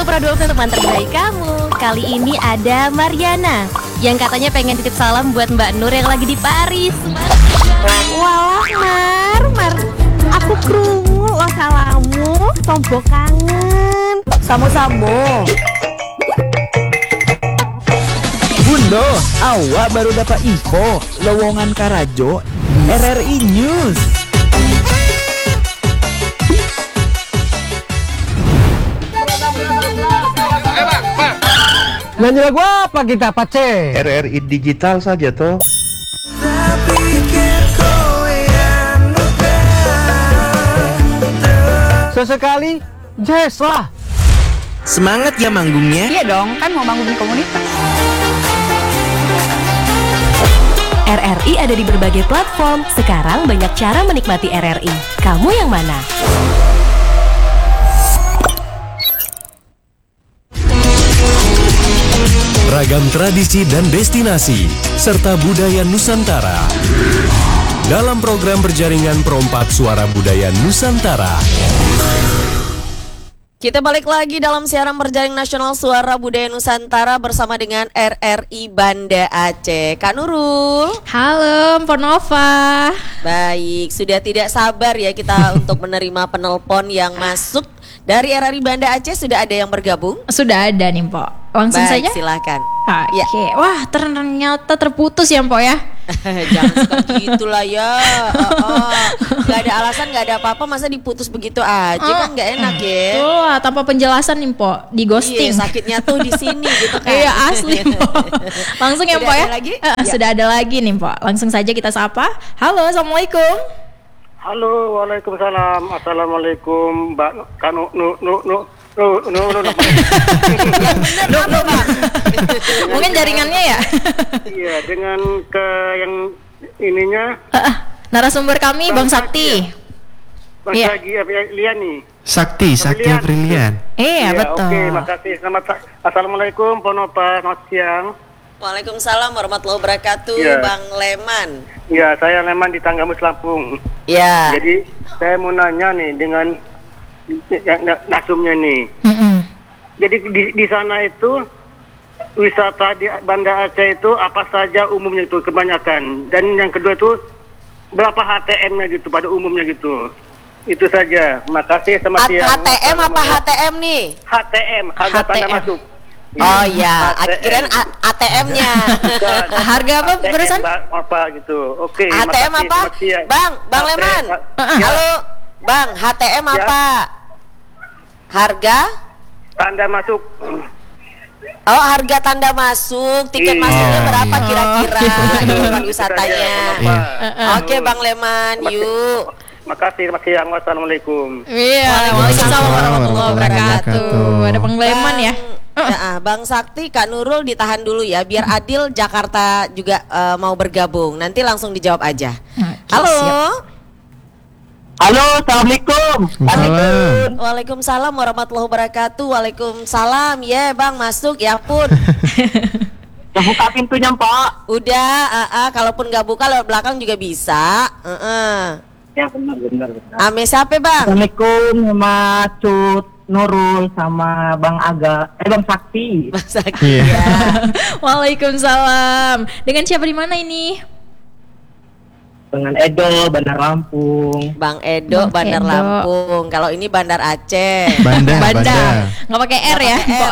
Supra 12 teman terbaik kamu. Kali ini ada Mariana yang katanya pengen titip salam buat Mbak Nur yang lagi di Paris. Walah Mar, aku krungu lo salamu, tombo kangen. Samo-samo. Bundo, awak baru dapat info lowongan Karajo RRI News. Nanya lagu apa kita Pace? RRI digital saja toh. Sesekali jazz lah. Semangat ya manggungnya. Iya dong, kan mau bangun komunitas. RRI ada di berbagai platform. Sekarang banyak cara menikmati RRI. Kamu yang mana? Ragam tradisi dan destinasi, serta budaya Nusantara. Dalam program berjaringan Perompak Suara Budaya Nusantara. Kita balik lagi dalam siaran berjaring nasional Suara Budaya Nusantara bersama dengan RRI Banda Aceh. Kak Nurul. Halo, Mpok Nova. Baik, sudah tidak sabar ya kita untuk menerima penelpon yang masuk dari RRI Banda Aceh. Sudah ada yang bergabung? Sudah ada nih, Mpok. Langsung Baik, saja. Silakan. Oke. Ya. Wah, ternyata terputus ya, Mpok ya. Jangan suka gitulah ya. Gak ada alasan, gak ada apa-apa, masa diputus begitu aja kan gak enak ya. Wah, tanpa penjelasan nih, Mpok. Di ghosting. Iya, sakitnya tuh di sini gitu kan. Iya, asli, Mpok. Langsung ya, Sudah Mpok ya. ada lagi? Sudah ada lagi nih, Mpok. Langsung saja kita sapa. Halo, Assalamualaikum. Halo, waalaikumsalam. Assalamualaikum, Mbak Kanu Mungkin jaringannya ya. Iya, dengan ke yang ininya. Narasumber kami Bang Sakti. Bang Iya. Sagi Lian nih. Sakti Aprilian. Iya, betul. Oke, makasih. Assalamualaikum, Ponopa, selamat siang. Waalaikumsalam warahmatullahi wabarakatuh. Iya. Bang Leman. Ya, saya Leman di Tanggamus Lampung. Ya. Jadi, saya mau nanya nih dengan nasumnya nih. Jadi di sana itu wisata di Banda Aceh itu apa saja umumnya itu kebanyakan, dan yang kedua itu berapa HTM-nya gitu pada umumnya gitu. Itu saja. Makasih sama siang. HTM apa HTM nih? HTM, harga tanda masuk. Oh iya, HTM. kirain ATM-nya. Harga apa barusan? Apa gitu. Oke. HTM makasih, apa? selamat siang. Bang Leman. Halo, Bang, HTM apa? Harga? Tanda masuk. Oh, harga tanda masuk. Tiket masuknya berapa kira-kira? Tempat wisatanya. Oke, Bang Leman, yuk. Makasih, selamat siang. Wassalamualaikum. Iya, waalaikumsalam warahmatullahi wabarakatuh. Ada Bang Leman ya. Bang Sakti, Kak Nurul ditahan dulu ya, biar Adil Jakarta juga mau bergabung. Nanti langsung dijawab aja. Halo. Siap. Halo, assalamualaikum. Waalaikumsalam warahmatullahi wabarakatuh. Waalaikumsalam. Ya, Bang, masuk ya pun. Udah buka pintunya, Pak. Udah, kalaupun nggak buka lewat belakang juga bisa. Ya, benar. Ame siapa, Bang? Assalamualaikum sama Cut Nurul sama Bang Bang Sakti. Bang Sakti. Ya. Waalaikumsalam. Dengan siapa di mana ini? Dengan Edo, Bandar Lampung. Bang Edo, Bang Bandar Edo. Lampung. Kalau ini Bandar Aceh. Banda. Nggak pakai R ya, Mpok.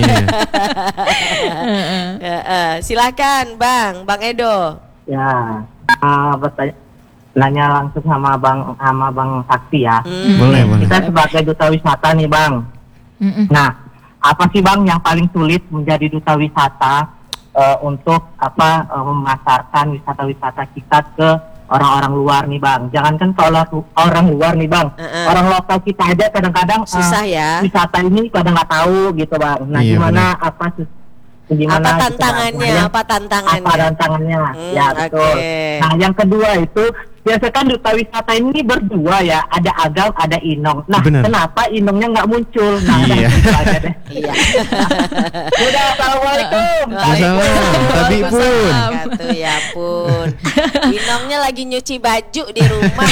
Silakan, Bang Edo. Ya, nanya langsung sama Bang Sakti ya. Boleh. Kita sebagai duta wisata nih, Bang. Nah, apa sih, Bang, yang paling sulit menjadi duta wisata untuk memasarkan wisata-wisata kita ke orang-orang luar nih, Bang? Jangankan kalau orang luar nih, Bang, orang lokal kita aja kadang-kadang Susah ya. wisata ini kadang nggak tahu gitu, Bang. Nah, Iya, gimana Apa tantangannya? Apa tantangannya? Ya, betul. Oke. Nah, yang kedua itu biasa kan duta wisata ini berdua ya, ada Agam, ada Inong. Nah, Bener. kenapa Inongnya nggak muncul? Nah, Iya. gitu aja deh. Iya. Udah, assalamualaikum. Waalaikumsalam. Tapi pun. Ya pun. Inongnya lagi nyuci baju di rumah.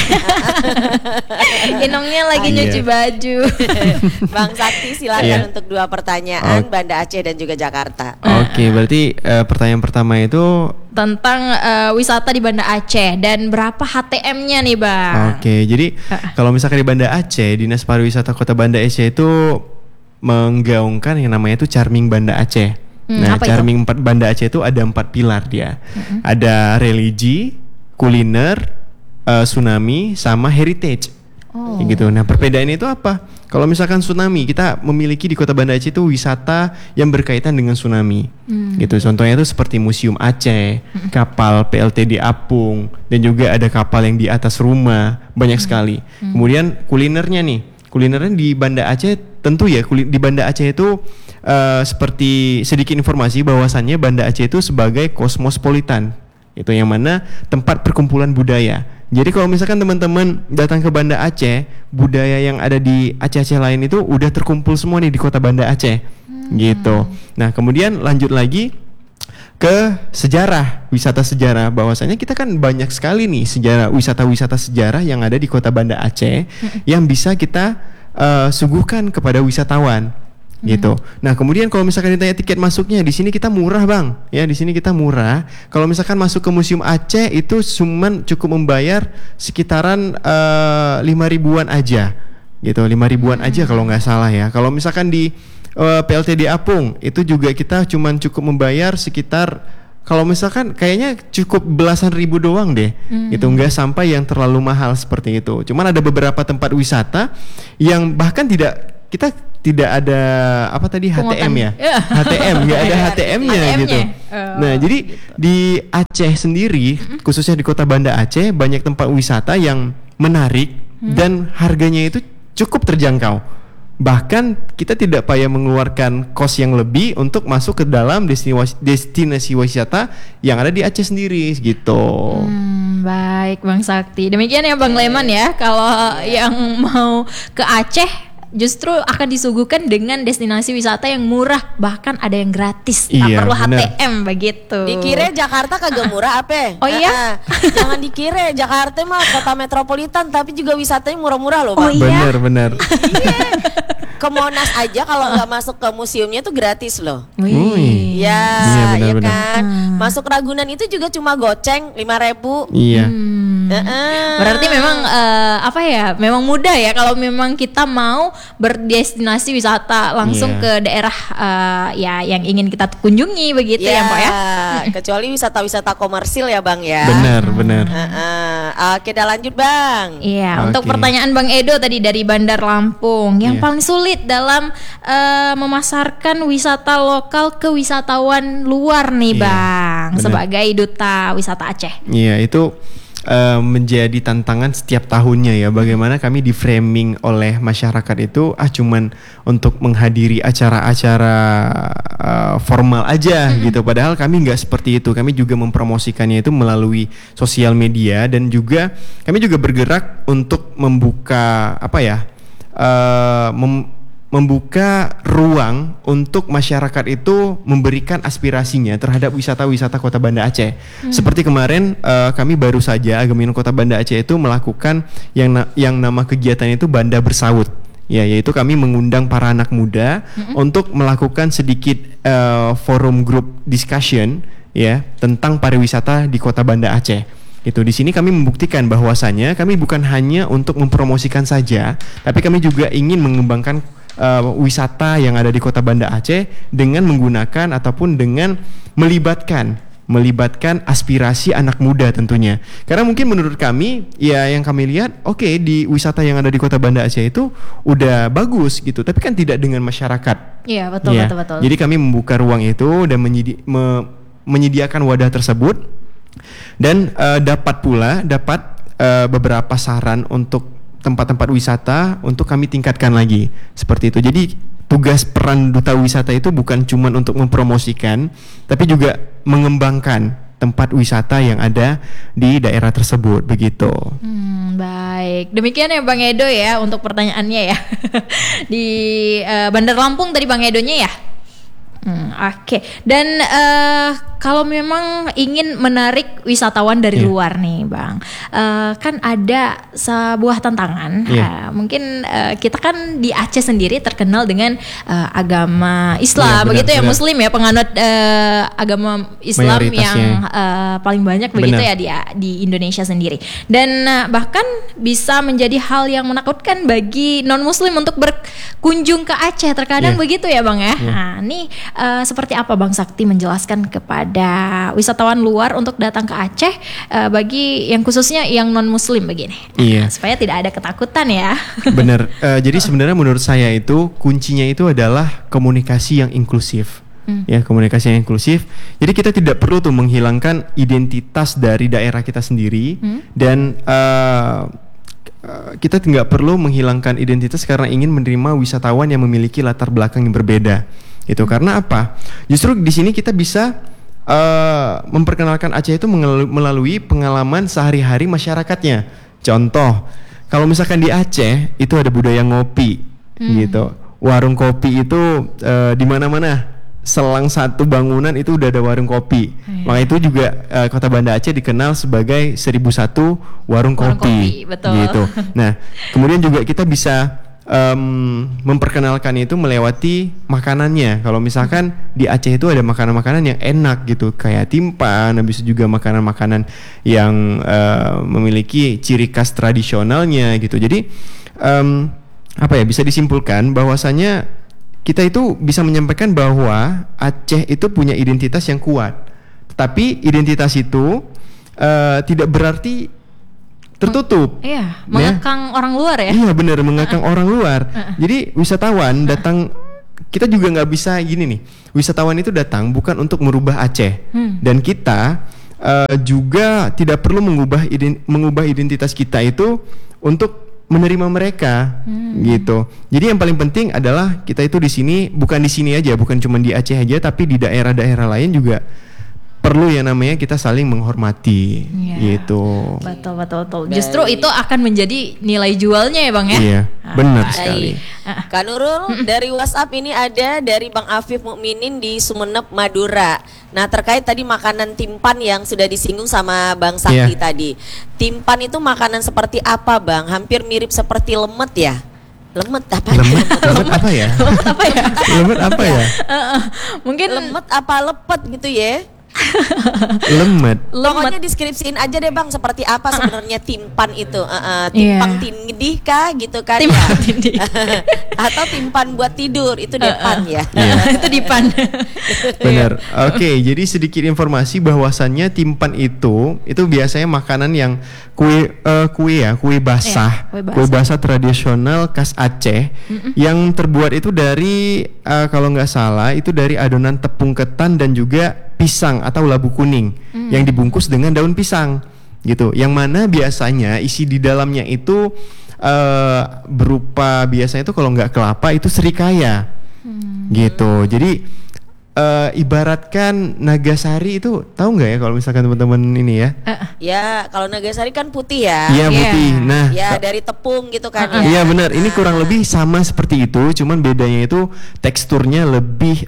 Inongnya lagi nyuci baju. Bang Sakti silakan untuk 2 pertanyaan Banda Aceh dan juga Jakarta. Oke, berarti pertanyaan pertama itu Tentang wisata di Banda Aceh dan berapa HTM-nya nih Bang? Oke, jadi kalau misalkan di Banda Aceh, Dinas Pariwisata Kota Banda Aceh itu menggaungkan yang namanya itu Charming Banda Aceh. Nah, Charming Banda Aceh itu ada 4 pilar dia. Ada religi, kuliner, tsunami, sama heritage. Gitu. Nah, perbedaannya itu apa? Kalau misalkan tsunami, kita memiliki di Kota Banda Aceh itu wisata yang berkaitan dengan tsunami. Gitu. Contohnya itu seperti Museum Aceh, kapal PLTD Apung, dan juga ada kapal yang di atas rumah, banyak sekali. Kemudian kulinernya nih. Kulinernya di Banda Aceh tentu ya, di Banda Aceh itu seperti sedikit informasi bahwasannya Banda Aceh itu sebagai kosmopolitan. Itu yang mana tempat perkumpulan budaya. Jadi kalau misalkan teman-teman datang ke Banda Aceh, budaya yang ada di Aceh-Aceh lain itu udah terkumpul semua nih di Kota Banda Aceh. Gitu. Nah, kemudian lanjut lagi ke sejarah, wisata sejarah. Bahwasanya kita kan banyak sekali nih sejarah, wisata-wisata sejarah yang ada di Kota Banda Aceh yang bisa kita suguhkan kepada wisatawan. Gitu. Nah, kemudian kalau misalkan ditanya tiket masuknya, di sini kita murah, Bang. Ya, di sini kita murah. Kalau misalkan masuk ke Museum Aceh itu cukup membayar sekitaran 5.000-an aja. Gitu, 5.000-an aja kalau nggak salah ya. Kalau misalkan di PLTD Apung itu juga kita cukup membayar sekitar, kalau misalkan kayaknya cukup belasan ribu doang deh. Gitu, nggak sampai yang terlalu mahal seperti itu. Cuman ada beberapa tempat wisata yang bahkan kita tidak ada HTM ya. HTM, nggak ada HTM-nya gitu. Nah, jadi di Aceh sendiri, khususnya di Kota Banda Aceh, banyak tempat wisata yang menarik dan harganya itu cukup terjangkau. Bahkan kita tidak payah mengeluarkan kos yang lebih untuk masuk ke dalam destinasi wisata yang ada di Aceh sendiri gitu. Baik Bang Sakti. Demikian ya Bang Leman ya. Kalau yang mau ke Aceh justru akan disuguhkan dengan destinasi wisata yang murah, bahkan ada yang gratis, tak perlu HTM begitu. Dikira Jakarta kagak murah apa? Oh iya? Jangan dikira Jakarta mah kota metropolitan tapi juga wisatanya murah-murah loh Bang. Bener. Iya. Ke Monas aja kalau nggak masuk ke museumnya tuh gratis loh. Iya, ya kan. Masuk Ragunan itu juga cuma goceng 5.000. Iya. Berarti memang memang mudah ya kalau memang kita mau berdestinasi wisata langsung ke daerah yang ingin kita kunjungi begitu ya Pak ya. Kecuali wisata-wisata komersil ya Bang ya. Benar. Oke, dah lanjut Bang. Iya, untuk pertanyaan Bang Edo tadi dari Bandar Lampung, yang paling sulit dalam memasarkan wisata lokal ke wisatawan luar nih Bang, sebagai duta wisata Aceh. Iya, itu menjadi tantangan setiap tahunnya ya. Bagaimana kami di framing oleh masyarakat itu cuman untuk menghadiri acara-acara formal aja gitu. Padahal kami nggak seperti itu. Kami juga mempromosikannya itu melalui sosial media, dan juga kami juga bergerak untuk membuka membuka ruang untuk masyarakat itu memberikan aspirasinya terhadap wisata-wisata Kota Banda Aceh. Seperti kemarin kami baru saja Agamino Kota Banda Aceh itu melakukan yang nama kegiatan itu Banda Bersaut. Ya, yaitu kami mengundang para anak muda untuk melakukan sedikit forum group discussion ya tentang pariwisata di Kota Banda Aceh. Itu di sini kami membuktikan bahwasannya kami bukan hanya untuk mempromosikan saja, tapi kami juga ingin mengembangkan wisata yang ada di Kota Banda Aceh dengan menggunakan ataupun dengan melibatkan aspirasi anak muda tentunya. Karena mungkin menurut kami ya yang kami lihat di wisata yang ada di Kota Banda Aceh itu udah bagus gitu, tapi kan tidak dengan masyarakat. Iya, betul. Jadi kami membuka ruang itu dan menyediakan wadah tersebut, dan dapat beberapa saran untuk tempat-tempat wisata untuk kami tingkatkan lagi seperti itu. Jadi tugas peran duta wisata itu bukan cuma untuk mempromosikan, tapi juga mengembangkan tempat wisata yang ada di daerah tersebut begitu. Baik, demikian ya Bang Edo ya untuk pertanyaannya ya. Di Bandar Lampung tadi Bang Edonya ya. Oke. Dan kalau memang ingin menarik wisatawan dari luar nih Bang, kan ada sebuah tantangan. Mungkin kita kan di Aceh sendiri terkenal dengan agama Islam, begitu ya, Muslim ya, penganut agama Islam yang paling banyak begitu ya di Indonesia sendiri. Dan bahkan bisa menjadi hal yang menakutkan bagi non-Muslim untuk berkunjung ke Aceh terkadang begitu ya Bang ya. Nah, ini seperti apa Bang Sakti menjelaskan kepada wisatawan luar untuk datang ke Aceh, bagi yang khususnya yang non-Muslim begini, supaya tidak ada ketakutan ya. Benar. Jadi sebenarnya menurut saya itu kuncinya itu adalah komunikasi yang inklusif. Ya, komunikasi yang inklusif. Jadi kita tidak perlu tuh menghilangkan identitas dari daerah kita sendiri, dan kita tidak perlu menghilangkan identitas karena ingin menerima wisatawan yang memiliki latar belakang yang berbeda. Itu karena apa? Justru di sini kita bisa memperkenalkan Aceh itu melalui pengalaman sehari-hari masyarakatnya. Contoh, kalau misalkan di Aceh itu ada budaya ngopi, gitu. Warung kopi itu di mana-mana. Selang satu bangunan itu udah ada warung kopi. Maka itu juga Kota Banda Aceh dikenal sebagai 1001 warung kopi. Betul. Gitu. Nah, kemudian juga kita bisa memperkenalkan itu melewati makanannya. Kalau misalkan di Aceh itu ada makanan-makanan yang enak gitu, kayak timpan, habis itu juga makanan-makanan yang memiliki ciri khas tradisionalnya gitu. Jadi bisa disimpulkan bahwasanya kita itu bisa menyampaikan bahwa Aceh itu punya identitas yang kuat. Tapi identitas itu tidak berarti tertutup. Mengekang orang luar ya. Iya benar, mengekang orang luar. Jadi wisatawan datang, kita juga nggak bisa gini nih. Wisatawan itu datang bukan untuk merubah Aceh, dan kita juga tidak perlu mengubah identitas kita itu untuk menerima mereka, gitu. Jadi yang paling penting adalah kita itu di sini, bukan di sini aja, bukan cuma di Aceh aja, tapi di daerah-daerah lain juga perlu yang namanya kita saling menghormati, gitu. Betul. Justru itu akan menjadi nilai jualnya ya Bang ya. Iya, benar sekali. Kak Nurul, dari WhatsApp ini ada dari Bang Afif Mukminin di Sumeneb, Madura. Nah, terkait tadi makanan timpan yang sudah disinggung sama Bang Sakti tadi. Timpan itu makanan seperti apa Bang? Hampir mirip seperti lemet ya? Lemet apa? Lemet apa ya? Lemet apa ya? Mungkin lemet apa lepet gitu ya? Lemet. Pokoknya deskripsiin aja deh Bang, seperti apa sebenarnya timpan itu? Timpang tindih kah gitu kan? Timpang tindih. Atau timpan buat tidur, itu depan ya? Itu dipan. Benar. Oke, jadi sedikit informasi bahwasannya timpan itu biasanya makanan yang kue basah, kue basah tradisional khas Aceh, yang terbuat itu dari kalau nggak salah itu dari adonan tepung ketan dan juga pisang atau labu kuning yang dibungkus dengan daun pisang gitu. Yang mana biasanya isi di dalamnya itu berupa biasanya itu kalau nggak kelapa itu serikaya gitu. Jadi ibaratkan Nagasari itu, tahu nggak ya kalau misalkan teman-teman ini ya? Ya, kalau Nagasari kan putih ya. Iya putih. Nah, ya dari tepung gitu kan ya. Iya benar. Ini kurang lebih sama seperti itu, cuman bedanya itu teksturnya lebih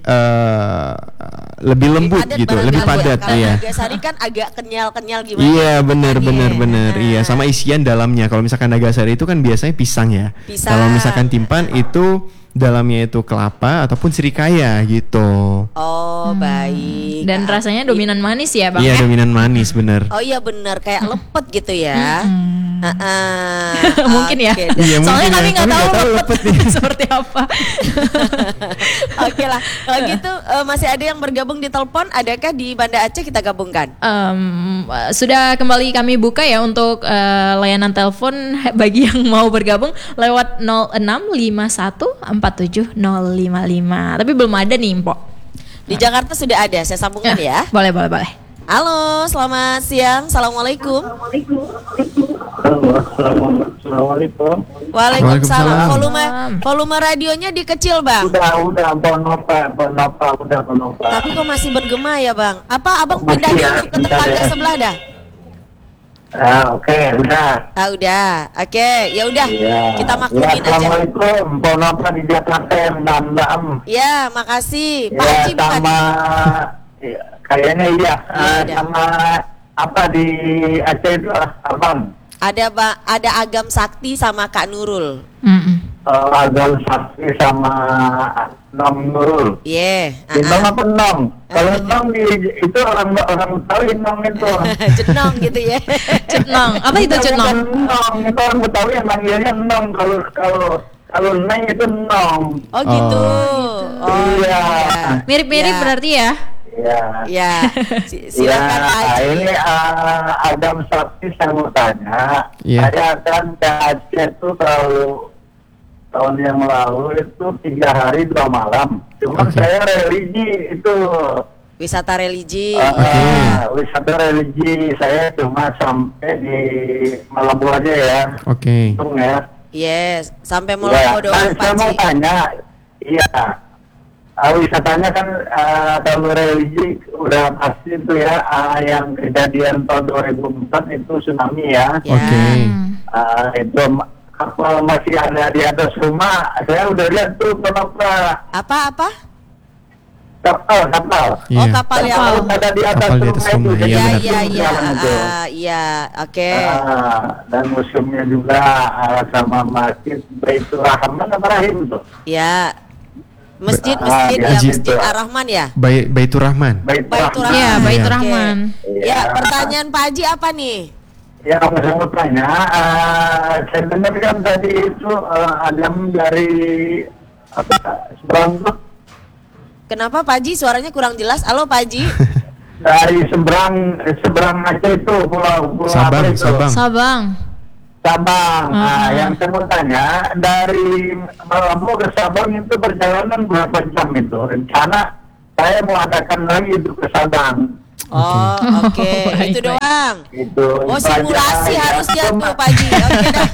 lembut gitu, lebih padat ya. Nagasari kan agak kenyal-kenyal gimana? Iya benar. Iya, sama isian dalamnya. Kalau misalkan Nagasari itu kan biasanya pisang ya. Kalau misalkan timpan itu dalamnya itu kelapa ataupun serikaya gitu. Oh baik. Dan rasanya dominan manis ya Bang? Iya dominan manis bener. Oh iya bener, kayak lepet gitu ya. Mungkin ya. Iya, soalnya kami nggak tahu lepet seperti apa. Oke lah, kalau gitu masih ada yang bergabung di telepon. Adakah di Banda Aceh kita gabungkan? Sudah kembali kami buka ya untuk layanan telepon bagi yang mau bergabung lewat 0651470555. Tapi belum ada nih Mpok. Di Jakarta sudah ada, saya sambungkan ya. Boleh. Halo, selamat siang. Assalamualaikum. Assalamualaikum. Waalaikumsalam. Volume radionya dikecil Bang. Udah, Bonopa. Tapi kok masih bergema ya Bang? Apa Abang pindah dulu ke tetangga sebelah dah? Oke, udah. Udah. Oke, ya udah. Kita maklumin aja. Assalamualaikum. Bonopa di Jakarta, Mbak. Ya, makasih. Pak Haji bukan? Kayaknya iya. Iya, Sama apa di Aceh itu abang. Ada Agam Sakti sama Kak Nurul. Agam Sakti sama Nom Nurul. Iya. Nom apa Nom? Kalau Nom itu orang Betawi Nom itu. Cenong gitu ya. Cenong. Apa itu cenong? Nom itu orang Betawi yang manggilnya Nom. Kalau Neng itu Nom. Oh gitu. Oh iya. Mirip-mirip berarti ya? Iya. Ya. Silakan Haji. Ini Agam Sakti saya mau tanya. Iya. Saya akan ke Aceh itu kalau tahun yang lalu itu 3 hari 2 malam. Cuma saya religi itu. Wisata religi. Wisata religi saya cuma sampai di Malabu aja ya. Oke. Untung ya. Yes, sampai Malabu doang Pak saya mau tanya, iya. Wisatanya kan kalau religi udah pasti itu ya, yang kejadian tahun 2004 itu tsunami ya. Oke. Itu kapal masih ada di atas rumah. Saya udah lihat tuh kenapa. Apa? Kapal. Iya. Oh, kapal yang ada di atas Kapal di atas rumah itu. rumah, iya, Iya, oke. Dan museumnya juga sama masjid Baitur Rahman apa Rahim tuh. Ya. Masjid ya, Masjid gitu. Ar-Rahman ya? Baitur Rahman. Baitur Rahman. Iya, Baitur Oke. Rahman. Ya, pertanyaan Pak Haji apa nih? Ya, saya mau tanya, saya dengar kan tadi itu Adam dari seberang tuh, Kenapa Pak Haji suaranya kurang jelas? Halo Pak Haji. dari seberang Aceh itu pulau Sabang, apa itu? Sabang. Sabang. Nah, yang saya mau tanya, dari Malambo ke Sabang itu perjalanan berapa jam itu? Rencana saya mau adakan lagi itu ke Sabang. Oh, oke. Itu doang. Itu. Oh, simulasi harusnya tuh Pak Haji. Oke dah.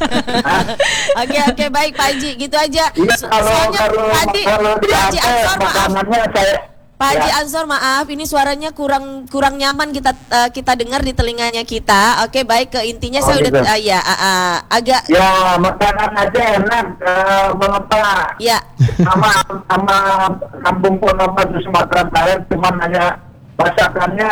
Oke, baik Pak Haji. Gitu aja. Iya, Soalnya kalau di Pak Haji Aceh Ansor, maaf. makanannya saya. Pak Haji Ya. Ansor, maaf, ini suaranya kurang nyaman kita dengar di telinganya kita. Oke, baik, ke intinya Oh, saya gitu. udah agak Ya, makanan aja enak, mengapa? ya. Sama kampung Ponorogo di Sumatera Barat, cuman hanya masakannya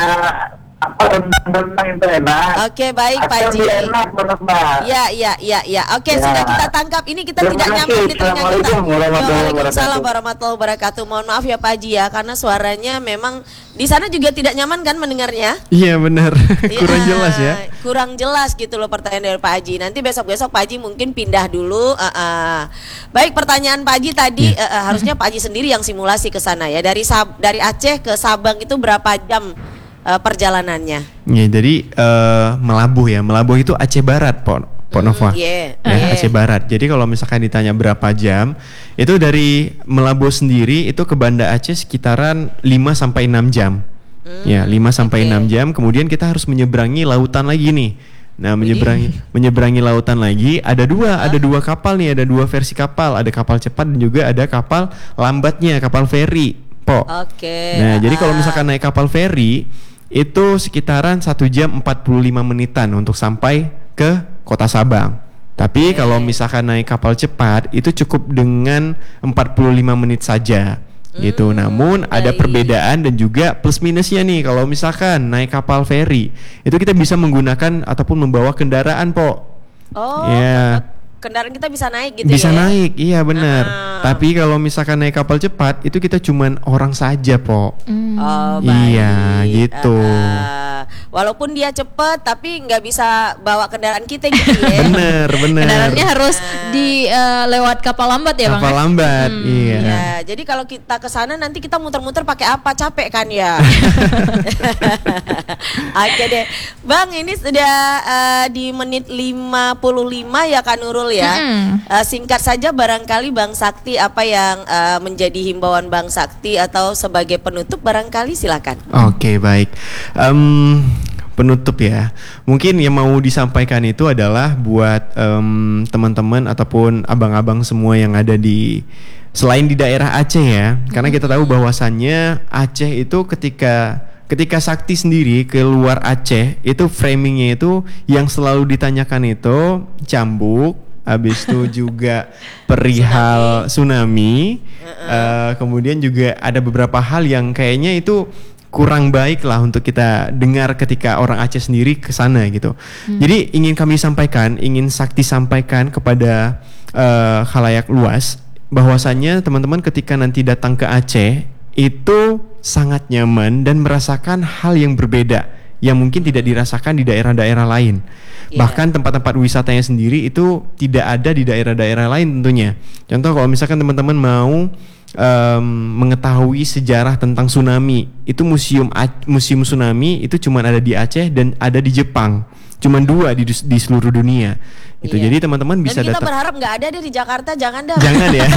rendang itu enak. Oke, baik Pak Haji. Lebih enak menurut Mbak. Ya. Oke, Ya. sudah kita tangkap. Ini kita Terima tidak kasih. nyambung di telinga kita. Assalamualaikum warahmatullahi Waalaikumsalam wabarakatuh. warahmatullahi wabarakatuh. Mohon maaf ya Pak Haji ya, karena suaranya memang di sana juga tidak nyaman kan mendengarnya? Iya benar. Kurang Iya, jelas ya. Kurang jelas gitu loh pertanyaan dari Pak Haji. Nanti besok-besok Pak Haji mungkin pindah dulu. Baik, pertanyaan Pak Haji tadi harusnya Pak Haji sendiri yang simulasi ke sana ya. Dari Aceh ke Sabang itu berapa jam perjalanannya? Ya, jadi Melabuh ya. Melabuh itu Aceh Barat, Pak Nova. Iya. Aceh Barat. Jadi kalau misalkan ditanya berapa jam, itu dari Melabuh sendiri itu ke Banda Aceh sekitaran 5 sampai 6 jam. Ya, 5 sampai 6 jam. Kemudian kita harus menyeberangi lautan lagi nih. Nah, menyeberangi lautan lagi ada dua kapal nih, ada 2 versi kapal, ada kapal cepat dan juga ada kapal lambatnya, kapal feri, Po. Oke. Nah, jadi kalau misalkan naik kapal feri itu sekitaran 1 jam 45 menitan untuk sampai ke Kota Sabang. Tapi kalau misalkan naik kapal cepat itu cukup dengan 45 menit saja. Gitu. Namun ada perbedaan dan juga plus minusnya nih. Kalau misalkan naik kapal feri itu kita bisa menggunakan ataupun membawa kendaraan, Po. Oh. Ya. Kendaraan kita bisa naik gitu Bisa ya? naik, iya benar. Tapi kalau misalkan naik kapal cepat itu kita cuman orang saja, Po. Oh, baik. Iya, gitu. Walaupun dia cepet tapi nggak bisa bawa kendaraan kita gitu ya. Bener. Kendaraannya harus di lewat kapal lambat ya Bang? Kapal lambat, iya. Ya, jadi kalau kita ke sana nanti kita muter-muter pakai apa? Capek kan ya. Oke deh. Bang, ini sudah di menit 55 ya Kak Nurul ya. Singkat saja barangkali Bang Sakti apa yang menjadi himbauan Bang Sakti atau sebagai penutup barangkali silakan. Oke, baik. Penutup ya. Mungkin yang mau disampaikan itu adalah buat teman-teman ataupun abang-abang semua yang ada di selain di daerah Aceh ya. Karena kita tahu bahwasannya Aceh itu ketika Sakti sendiri keluar Aceh itu framingnya itu yang selalu ditanyakan itu cambuk, habis itu juga perihal tsunami. Kemudian juga ada beberapa hal yang kayaknya itu kurang baik lah untuk kita dengar ketika orang Aceh sendiri ke sana gitu. Jadi ingin kami sampaikan, ingin Sakti sampaikan kepada khalayak luas bahwasannya teman-teman ketika nanti datang ke Aceh itu sangat nyaman dan merasakan hal yang berbeda yang mungkin tidak dirasakan di daerah-daerah lain. Bahkan tempat-tempat wisatanya sendiri itu tidak ada di daerah-daerah lain tentunya. Contoh kalau misalkan teman-teman mau mengetahui sejarah tentang tsunami, itu museum tsunami itu cuma ada di Aceh dan ada di Jepang. Cuma 2 di seluruh dunia. Itu jadi teman-teman bisa datang. Dan kita berharap nggak ada deh di Jakarta, jangan dah. Jangan ya.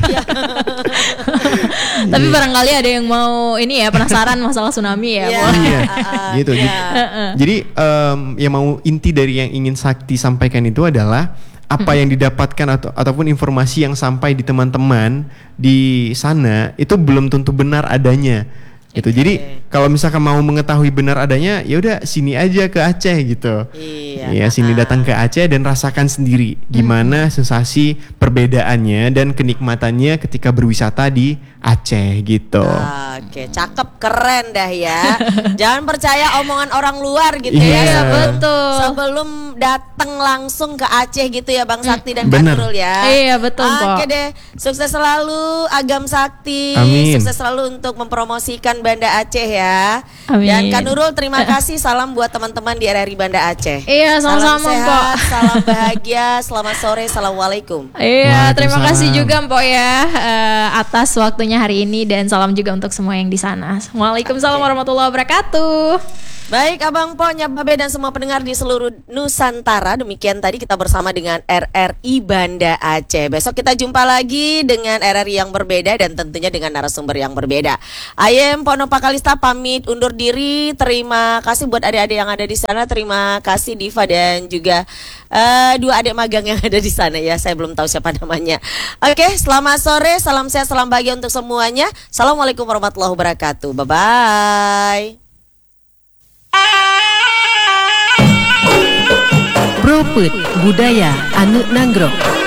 Tapi barangkali ada yang mau ini ya, penasaran masalah tsunami ya. Iya. Gitu. Jadi yang mau inti dari yang ingin Sakti sampaikan itu adalah apa yang didapatkan ataupun informasi yang sampai di teman-teman di sana itu belum tentu benar adanya. Gitu. Jadi kalau misalkan mau mengetahui benar adanya, ya udah sini aja ke Aceh gitu. Iya, sini datang ke Aceh dan rasakan sendiri gimana sensasi perbedaannya dan kenikmatannya ketika berwisata di Aceh gitu. Oke, cakep, keren dah ya. Jangan percaya omongan orang luar gitu ya. Betul. Sebelum datang langsung ke Aceh gitu ya Bang Sakti dan Kak Nurul ya. Iya betul Pak. Oke deh, sukses selalu Agam Sakti. Amin. Sukses selalu untuk mempromosikan Banda Aceh ya. Amin. Dan Kak Nurul terima kasih, salam buat teman-teman di RRI Banda Aceh. Iya, sama-sama Salam sehat, Mpok. salam bahagia, selamat sore, assalamualaikum. Iya, terima kasih juga Mpok ya atas waktunya hari ini dan salam juga untuk semua yang di sana. Waalaikumsalam warahmatullahi wabarakatuh. Baik Abang Po, Nyababe dan semua pendengar di seluruh Nusantara. Demikian tadi kita bersama dengan RRI Banda Aceh. Besok kita jumpa lagi dengan RRI yang berbeda dan tentunya dengan narasumber yang berbeda. Ayem Pono Pakalista pamit undur diri. Terima kasih buat adik-adik yang ada di sana. Terima kasih Diva dan juga 2 adik magang yang ada di sana ya. Saya belum tahu siapa namanya. Oke, selamat sore, salam sehat, salam bahagia untuk semuanya. Assalamualaikum warahmatullahi wabarakatuh. Bye-bye. Propet Budaya Anu Nanggro.